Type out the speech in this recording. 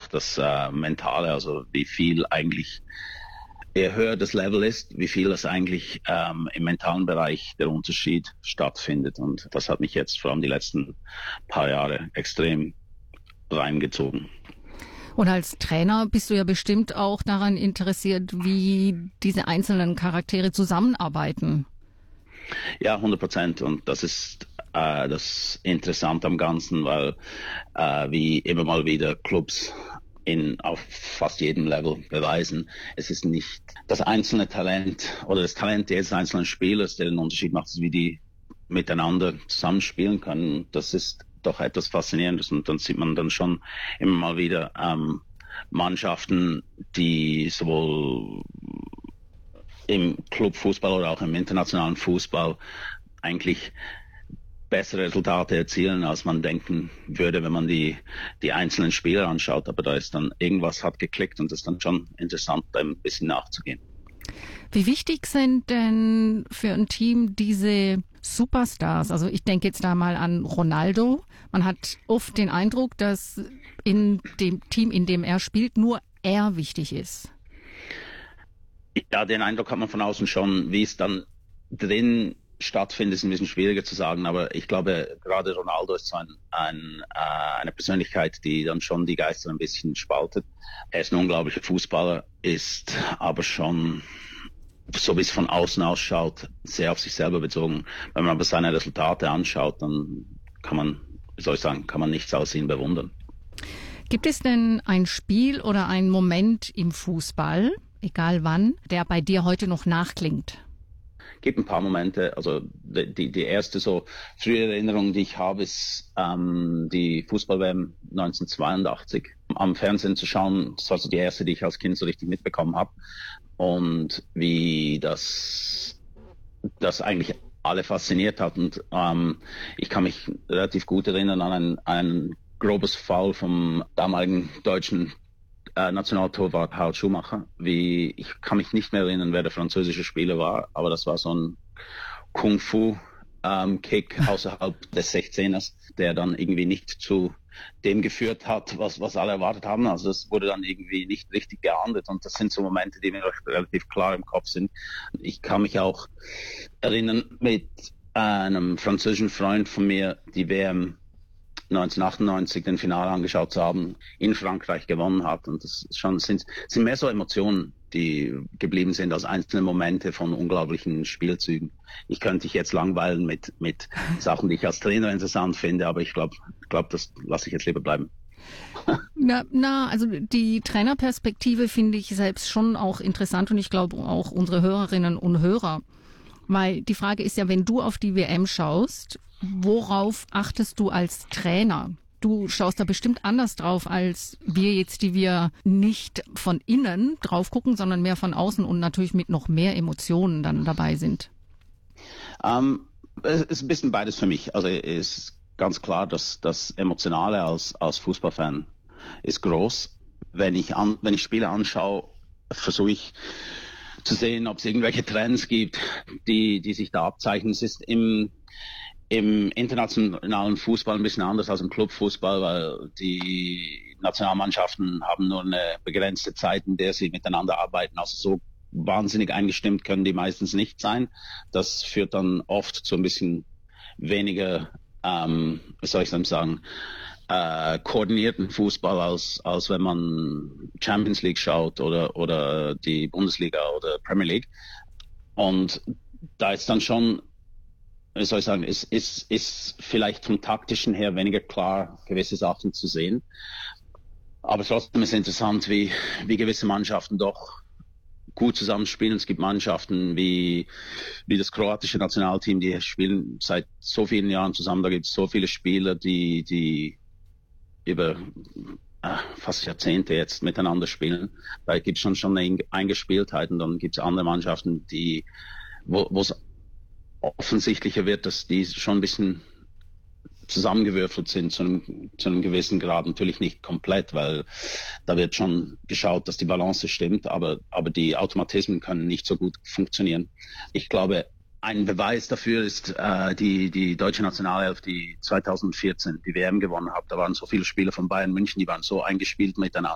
das Mentale, also wie viel eigentlich, je höher das Level ist, wie viel das eigentlich im mentalen Bereich der Unterschied stattfindet. Und das hat mich jetzt vor allem die letzten paar Jahre extrem reingezogen. Und als Trainer bist du ja bestimmt auch daran interessiert, wie diese einzelnen Charaktere zusammenarbeiten. Ja, 100%. Und das ist das Interessante am Ganzen, weil wie immer mal wieder Clubs auf fast jedem Level beweisen, es ist nicht das einzelne Talent oder das Talent jedes einzelnen Spielers, der den Unterschied macht, wie die miteinander zusammenspielen können. Das ist doch etwas Faszinierendes, und dann sieht man dann schon immer mal wieder Mannschaften, die sowohl im Clubfußball oder auch im internationalen Fußball eigentlich bessere Resultate erzielen, als man denken würde, wenn man die einzelnen Spieler anschaut. Aber da ist dann irgendwas hat geklickt, und das ist dann schon interessant, da ein bisschen nachzugehen. Wie wichtig sind denn für ein Team diese Superstars? Also ich denke jetzt da mal an Ronaldo. Man hat oft den Eindruck, dass in dem Team, in dem er spielt, nur er wichtig ist. Ja, den Eindruck hat man von außen schon. Wie es dann drin stattfindet, ist ein bisschen schwieriger zu sagen, aber ich glaube, gerade Ronaldo ist so eine Persönlichkeit, die dann schon die Geister ein bisschen spaltet. Er ist ein unglaublicher Fußballer, ist aber schon, so wie es von außen ausschaut, sehr auf sich selber bezogen. Wenn man aber seine Resultate anschaut, dann kann man nichts aus ihm bewundern. Gibt es denn ein Spiel oder einen Moment im Fußball, egal wann, der bei dir heute noch nachklingt? Gibt ein paar Momente. Also die erste so frühe Erinnerung, die ich habe, ist die Fußball-WM 1982 am Fernsehen zu schauen. Das war so die erste, die ich als Kind so richtig mitbekommen habe. Und wie das eigentlich alle fasziniert hat. Und ich kann mich relativ gut erinnern an ein grobes Foul vom damaligen deutschen Nationaltorwart Harald Schumacher. Ich kann mich nicht mehr erinnern, wer der französische Spieler war, aber das war so ein Kung-Fu-Kick außerhalb des 16ers, der dann irgendwie nicht zu dem geführt hat, was alle erwartet haben. Also das wurde dann irgendwie nicht richtig geahndet, und das sind so Momente, die mir relativ klar im Kopf sind. Ich kann mich auch erinnern, mit einem französischen Freund von mir die WM 1998 den Finale angeschaut zu haben, in Frankreich gewonnen hat. Und das sind mehr so Emotionen, die geblieben sind als einzelne Momente von unglaublichen Spielzügen. Ich könnte dich jetzt langweilen mit Sachen, die ich als Trainer interessant finde, aber ich glaube, das lasse ich jetzt lieber bleiben. Also die Trainerperspektive finde ich selbst schon auch interessant, und ich glaube auch unsere Hörerinnen und Hörer. Weil die Frage ist ja, wenn du auf die WM schaust, worauf achtest du als Trainer? Du schaust da bestimmt anders drauf als wir jetzt, die wir nicht von innen drauf gucken, sondern mehr von außen und natürlich mit noch mehr Emotionen dann dabei sind. Es ist ein bisschen beides für mich. Also es ist ganz klar, dass das Emotionale als Fußballfan ist groß. Wenn ich Spiele anschaue, versuche ich zu sehen, ob es irgendwelche Trends gibt, die sich da abzeichnen. Es ist im internationalen Fußball ein bisschen anders als im Clubfußball, weil die Nationalmannschaften haben nur eine begrenzte Zeit, in der sie miteinander arbeiten. Also so wahnsinnig eingestimmt können die meistens nicht sein. Das führt dann oft zu ein bisschen weniger, koordinierten Fußball als wenn man Champions League schaut oder die Bundesliga oder Premier League. Und da ist dann schon, ist vielleicht vom taktischen her weniger klar, gewisse Sachen zu sehen. Aber trotzdem ist es interessant, wie gewisse Mannschaften doch gut zusammenspielen. Es gibt Mannschaften wie das kroatische Nationalteam, die spielen seit so vielen Jahren zusammen. Da gibt es so viele Spieler, die über fast Jahrzehnte jetzt miteinander spielen. Da gibt es schon eine Eingespieltheit, und dann gibt es andere Mannschaften, wo es offensichtlicher wird, dass die schon ein bisschen zusammengewürfelt sind zu einem gewissen Grad. Natürlich nicht komplett, weil da wird schon geschaut, dass die Balance stimmt, aber die Automatismen können nicht so gut funktionieren. Ich glaube, ein Beweis dafür ist die deutsche Nationalelf, die 2014 die WM gewonnen hat. Da waren so viele Spieler von Bayern München, die waren so eingespielt miteinander.